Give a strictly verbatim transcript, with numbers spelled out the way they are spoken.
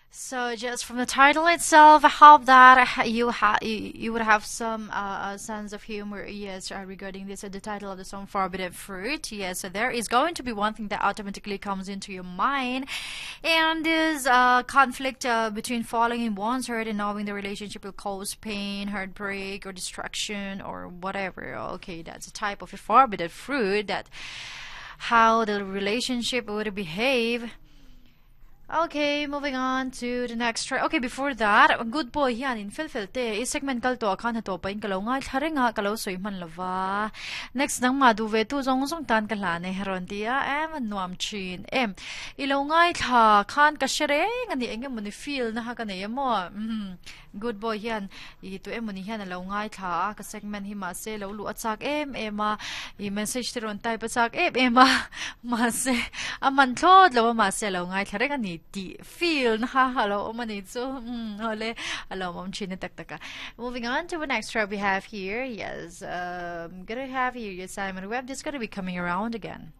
So just from the title itself, I hope that you ha you, you would have some uh, sense of humor, yes, uh, regarding this. Uh, the title of the song, "Forbidden Fruit." Yes, so there is going to be one thing that automatically comes into your mind, and this uh, conflict uh, between falling in one's heart and knowing the relationship will cause pain, heartbreak, or destruction, or whatever. Okay, that's a type of a forbidden fruit. That how the relationship would behave. Okay, moving on to the next track. Okay, before that, good boy yan in fil fil te. Is segment kal to akan to pa in kalaw nga thare nga kalaw soy man lava. Next nang maduve tu zong zong tan kalane heron tia em nuam chin em. Ilaw nga tha kan ka shere ngani engem mo ni feel na ha kanay mo. Mm. Good boy yan. Ito em mo ni yan alaw nga tha ka segment hima se law lu at sak em ema i message tiron type at sak em ema mas aman thod law mas law nga thare ngani di feel na hello manitso mm hole hello mom chinitak-taka. Moving on to the next track we have here. Yes, um gonna have here yes Simon Webb. This is gonna be coming around again.